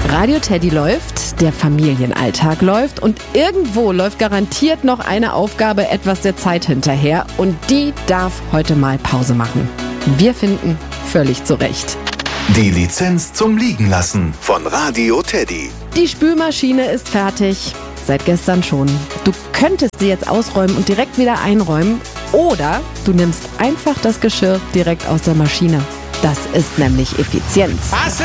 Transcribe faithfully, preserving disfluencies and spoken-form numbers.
Radio Teddy läuft, der Familienalltag läuft und irgendwo läuft garantiert noch eine Aufgabe etwas der Zeit hinterher und die darf heute mal Pause machen. Wir finden, völlig zu Recht. Die Lizenz zum Liegenlassen von Radio Teddy. Die Spülmaschine ist fertig, seit gestern schon. Du könntest sie jetzt ausräumen und direkt wieder einräumen oder du nimmst einfach das Geschirr direkt aus der Maschine. Das ist nämlich Effizienz. Passen